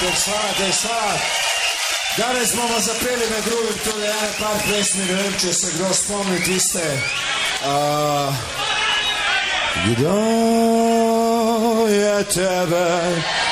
te sad. Danes bomo zapeli med drugim tudi ene par pesmi, ne vem, če se kdo spomni tiste. Kdo je tebe